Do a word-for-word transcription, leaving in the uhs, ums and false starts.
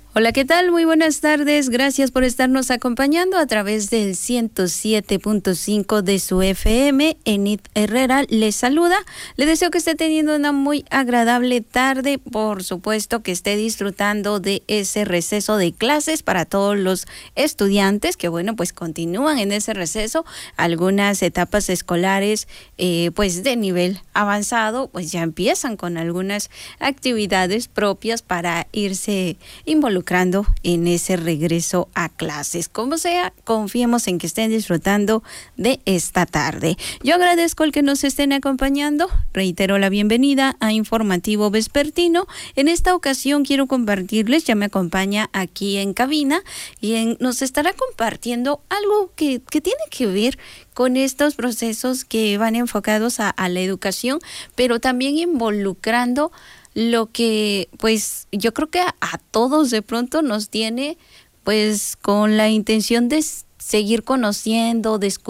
Hola, ¿qué tal? Muy buenas tardes. Gracias por estarnos acompañando a través del ciento siete punto cinco de su F M. Enid Herrera les saluda. Le deseo que esté teniendo una muy agradable tarde. Por supuesto que esté disfrutando de ese receso de clases para todos los estudiantes que, bueno, pues continúan en ese receso. Algunas etapas escolares, eh, pues de nivel avanzado, pues ya empiezan con algunas actividades propias para irse involucrando en ese regreso a clases. Como sea, confiemos en que estén disfrutando de esta tarde. Yo agradezco el que nos estén acompañando. Reitero la bienvenida a Informativo Vespertino. En esta ocasión quiero compartirles, ya me acompaña aquí en cabina, y en, nos estará compartiendo algo que, que tiene que ver con estos procesos que van enfocados a, a la educación, pero también involucrando lo que, pues, yo creo que a, a todos de pronto nos tiene, pues, con la intención de seguir conociendo, descubriendo